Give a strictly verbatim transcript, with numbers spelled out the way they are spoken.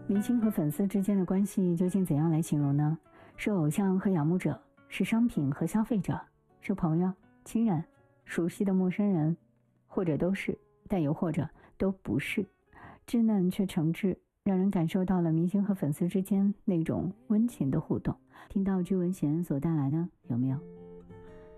明星和粉丝之间的关系究竟怎样来形容呢？是偶像和仰慕者，是商品和消费者，是朋友、亲人、熟悉的陌生人，或者都是，但又或者都不是。稚嫩却诚挚，让人感受到了明星和粉丝之间那种温情的互动。听到句文贤所带来的，有没有